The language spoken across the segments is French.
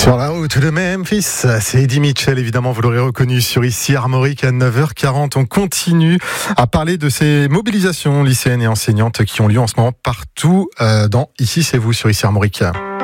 Sur la route de Memphis, c'est Eddie Mitchell, évidemment, vous l'aurez reconnu sur Ici Armorique à 9h40. On continue à parler de ces mobilisations lycéennes et enseignantes qui ont lieu en ce moment partout dans Ici c'est vous sur Ici Armorique.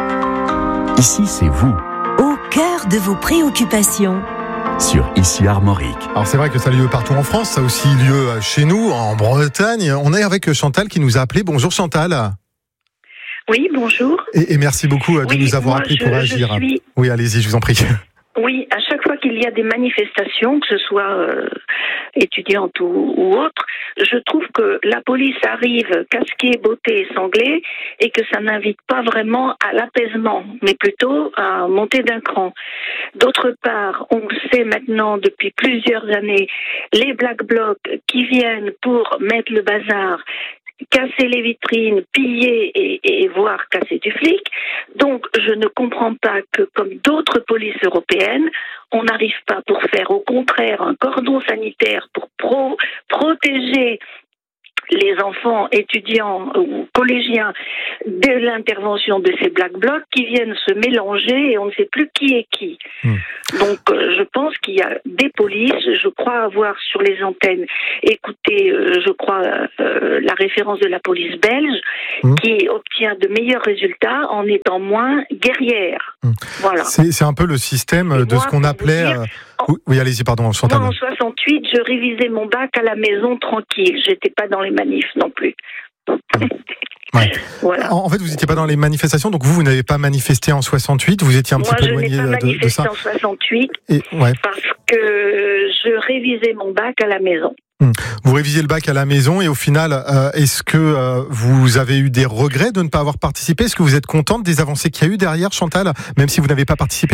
Ici c'est vous. Au cœur de vos préoccupations. Sur Ici Armorique. Alors c'est vrai que ça a lieu partout en France, ça a aussi lieu chez nous, en Bretagne. On est avec Chantal qui nous a appelé. Bonjour Chantal. Oui, bonjour. Et merci beaucoup de nous avoir appelé pour agir. Oui, allez-y, je vous en prie. Oui, à chaque fois qu'il y a des manifestations, que ce soit étudiantes ou autres, je trouve que la police arrive casquée, bottée et sanglée et que ça n'invite pas vraiment à l'apaisement, mais plutôt à monter d'un cran. D'autre part, on sait maintenant depuis plusieurs années les Black Blocs qui viennent pour mettre le bazar, casser les vitrines, piller et voire casser du flic. Donc, je ne comprends pas que, comme d'autres polices européennes, on n'arrive pas pour faire, au contraire, un cordon sanitaire pour protéger les enfants étudiants ou collégiens de l'intervention de ces Black Blocs qui viennent se mélanger et on ne sait plus qui est qui. Donc je pense qu'il y a des polices, je crois avoir sur les antennes écouté, je crois, la référence de la police belge qui obtient de meilleurs résultats en étant moins guerrière. Voilà. C'est un peu le système de ce qu'on appelait... Oui, allez-y, pardon, Chantal. Moi, en 68, je révisais mon bac à la maison tranquille. J'étais pas dans les manifs non plus. Ouais. Voilà. En fait, vous n'étiez pas dans les manifestations, donc vous n'avez pas manifesté en 68, vous étiez un petit peu éloigné de ça. Moi, je n'ai pas manifesté en 68 parce que je révisais mon bac à la maison. Vous révisez le bac à la maison et au final, est-ce que vous avez eu des regrets de ne pas avoir participé ? Est-ce que vous êtes contente des avancées qu'il y a eu derrière, Chantal, même si vous n'avez pas participé ?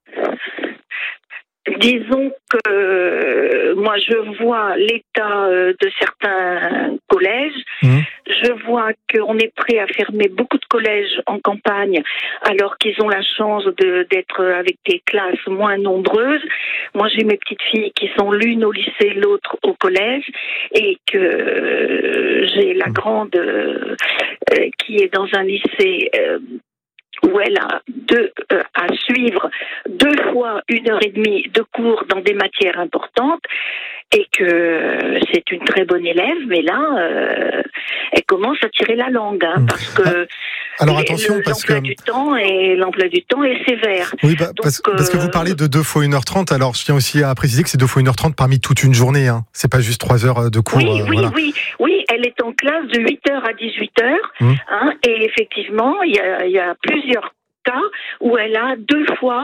Disons que moi je vois l'état de certains collèges, je vois qu'on est prêt à fermer beaucoup de collèges en campagne alors qu'ils ont la chance d'être avec des classes moins nombreuses. Moi j'ai mes petites filles qui sont l'une au lycée, l'autre au collège et que j'ai la grande qui est dans un lycée où elle a à suivre 2 fois 1h30 de cours dans des matières importantes et que c'est une très bonne élève, mais là, elle commence à tirer la langue, parce que alors attention, l'emploi du temps est sévère. Oui, parce que vous parlez de 2 fois 1h30, alors je tiens aussi à préciser que c'est 2 fois 1h30 parmi toute une journée, c'est pas juste 3 heures de cours. Oui, elle est en classe de 8h à 18h, et effectivement, il y a plusieurs cas où elle a 2 fois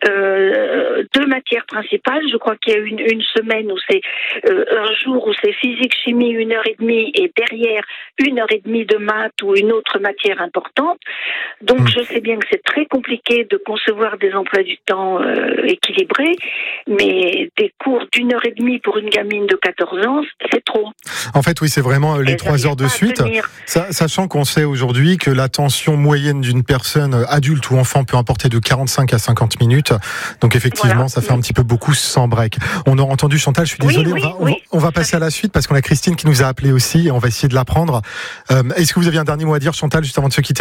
2 matières principales. Je crois qu'il y a une semaine où c'est un jour où c'est physique, chimie 1h30 et derrière 1h30 de maths ou une autre matière importante. Donc je sais bien que c'est très compliqué de concevoir des emplois du temps équilibrés, mais des cours d'1h30 pour une gamine de 14 ans, c'est trop. En fait, oui, c'est vraiment les 3 heures de suite. Sachant qu'on sait aujourd'hui que l'attention moyenne d'une personne adulte ou enfant peut importer de 45 à 50 minutes. Donc effectivement, ça fait un petit peu beaucoup sans break. On a entendu Chantal, je suis désolé, on va passer à la suite parce qu'on a Christine qui nous a appelé aussi et on va essayer de la prendre. Est-ce que vous aviez un dernier mot à dire, Chantal, juste avant de se quitter ?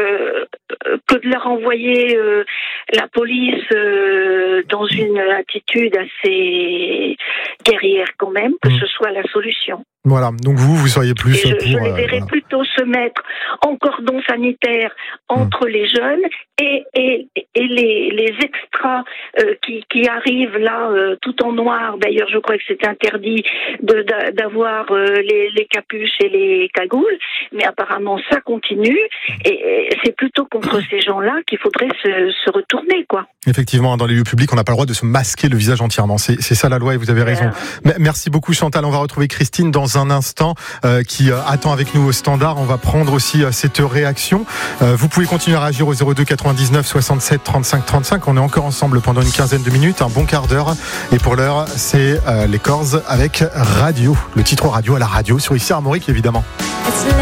Que de leur envoyer la police dans une attitude assez guerrière quand même, que ce soit la solution. Voilà, donc vous seriez plus je les verrais plutôt se mettre en cordon sanitaire entre les jeunes et les extras qui arrivent là tout en noir. D'ailleurs, je crois que c'est interdit d'avoir les capuches et les cagoules, mais apparemment ça continue et c'est plutôt contre ces gens-là qu'il faudrait se retourner, quoi. Effectivement, dans les lieux publics, on n'a pas le droit de se masquer le visage entièrement. C'est ça la loi et vous avez raison. Merci beaucoup Chantal. On va retrouver Christine dans un instant qui attend avec nous au standard. On va prendre aussi cette réaction. Vous pouvez continuer à réagir au 02 99 67 35 35. On est encore ensemble pendant une quinzaine de minutes, un bon quart d'heure. Et pour l'heure, c'est les Corrs avec Radio. Le titre radio à la radio sur Ici Armorique, évidemment.